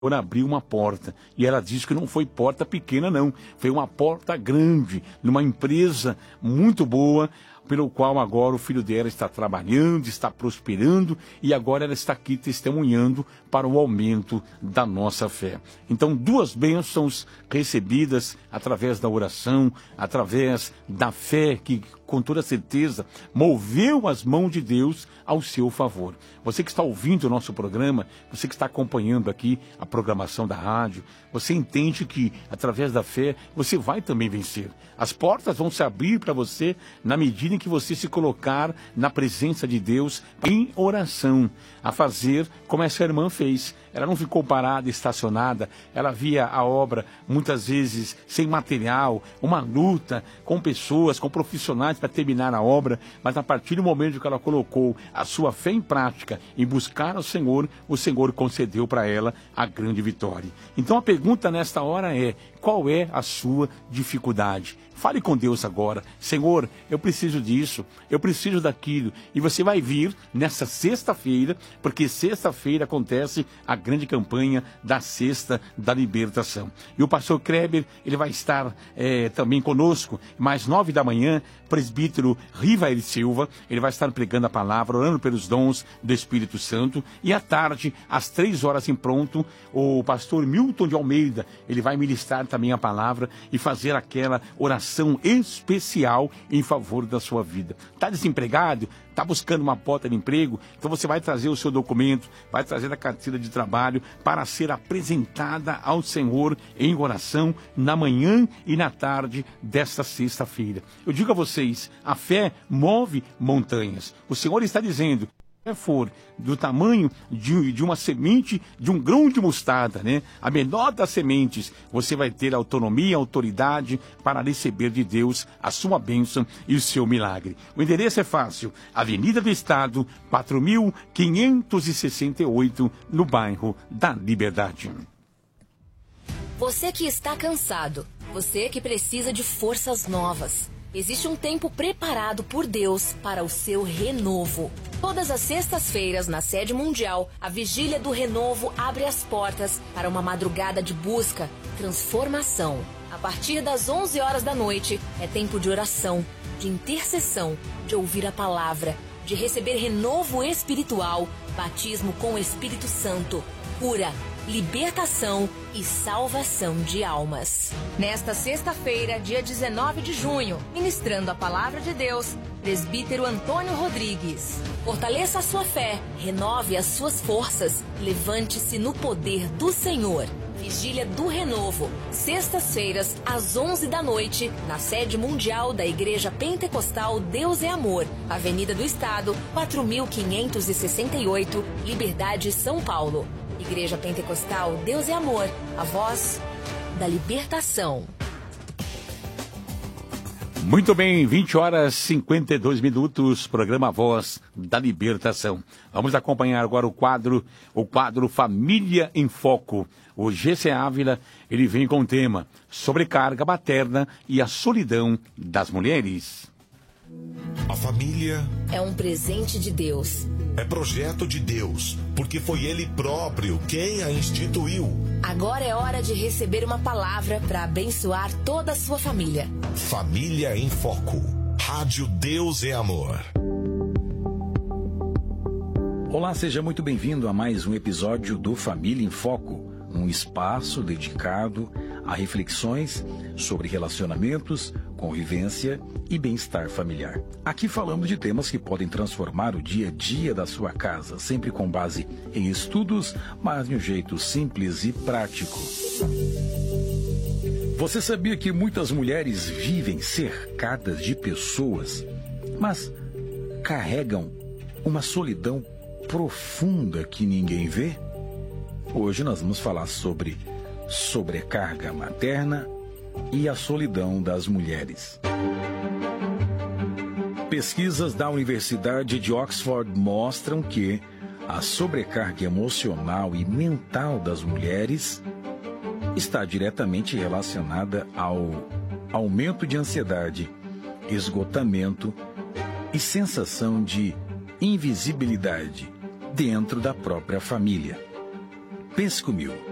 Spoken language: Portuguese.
abriu uma porta, e ela disse que não foi porta pequena não, foi uma porta grande, numa empresa muito boa, pelo qual agora o filho dela está trabalhando, está prosperando, e agora ela está aqui testemunhando para o aumento da nossa fé. Então, duas bênçãos recebidas através da oração, através da fé que, com toda certeza, moveu as mãos de Deus ao seu favor. Você que está ouvindo o nosso programa, você que está acompanhando aqui a programação da rádio, você entende que, através da fé, você vai também vencer. As portas vão se abrir para você na medida em que você se colocar na presença de Deus em oração, a fazer como essa irmã fez. Ela não ficou parada, estacionada, ela via a obra muitas vezes sem material, uma luta com pessoas, com profissionais para terminar a obra, mas a partir do momento que ela colocou a sua fé em prática, em buscar o Senhor concedeu para ela a grande vitória. Então a pergunta nesta hora é: qual é a sua dificuldade? Fale com Deus agora. Senhor, eu preciso disso, eu preciso daquilo. E você vai vir nessa sexta-feira, porque sexta-feira acontece a grande campanha da Sexta da Libertação. E o pastor Kleber, ele vai estar também conosco, mais 9 da manhã, presbítero Rivael Silva, ele vai estar pregando a palavra, orando pelos dons do Espírito Santo. E à tarde, às 3 horas em pronto, o pastor Milton de Almeida, ele vai ministrar também a palavra e fazer aquela oração especial em favor da sua vida. Está desempregado? Está buscando uma porta de emprego? Então você vai trazer o seu documento, vai trazer a carteira de trabalho para ser apresentada ao Senhor em oração na manhã e na tarde desta sexta-feira. Eu digo a vocês, a fé move montanhas. O Senhor está dizendo: for do tamanho de uma semente, de um grão de mostarda, né? A menor das sementes, você vai ter autonomia, autoridade para receber de Deus a sua bênção e o seu milagre. O endereço é fácil: Avenida do Estado, 4.568, no bairro da Liberdade. Você que está cansado, você que precisa de forças novas. Existe um tempo preparado por Deus para o seu renovo. Todas as sextas-feiras, na sede mundial, a Vigília do Renovo abre as portas para uma madrugada de busca, transformação. A partir das 11 horas da noite, é tempo de oração, de intercessão, de ouvir a palavra, de receber renovo espiritual, batismo com o Espírito Santo, cura, libertação e salvação de almas. Nesta sexta-feira, dia 19 de junho, ministrando a palavra de Deus, presbítero Antônio Rodrigues. Fortaleça a sua fé, renove as suas forças, levante-se no poder do Senhor. Vigília do Renovo, sextas-feiras, às 11 da noite, na sede mundial da Igreja Pentecostal Deus é Amor, Avenida do Estado, 4.568, Liberdade, São Paulo. Igreja Pentecostal Deus é Amor, a voz da libertação. Muito bem, 20 horas e 52 minutos, programa Voz da Libertação. Vamos acompanhar agora o quadro Família em Foco. O GC Ávila, ele vem com o tema Sobrecarga Materna e a Solidão das Mulheres. A família é um presente de Deus. É projeto de Deus, porque foi Ele próprio quem a instituiu. Agora é hora de receber uma palavra para abençoar toda a sua família. Família em Foco. Rádio Deus é Amor. Olá, seja muito bem-vindo a mais um episódio do Família em Foco, um espaço dedicado a reflexões sobre relacionamentos, convivência e bem-estar familiar. Aqui falamos de temas que podem transformar o dia a dia da sua casa, sempre com base em estudos, mas de um jeito simples e prático. Você sabia que muitas mulheres vivem cercadas de pessoas, mas carregam uma solidão profunda que ninguém vê? Hoje nós vamos falar sobre sobrecarga materna e a solidão das mulheres. Pesquisas da Universidade de Oxford mostram que a sobrecarga emocional e mental das mulheres está diretamente relacionada ao aumento de ansiedade, esgotamento e sensação de invisibilidade dentro da própria família. Pense comigo.